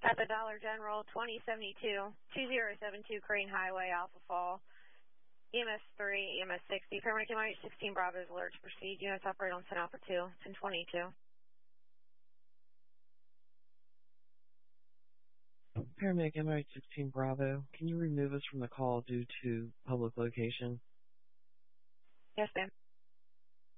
At the Dollar General, 2072 Crane Highway, Alpha Fall. EMS 3, EMS 60. Paramedic MIH 16 Bravo is alert to proceed. Units operate on 10 Alpha 2, 1022. Paramedic MIH 16 Bravo, can you remove us from the call due to public location? Yes, ma'am.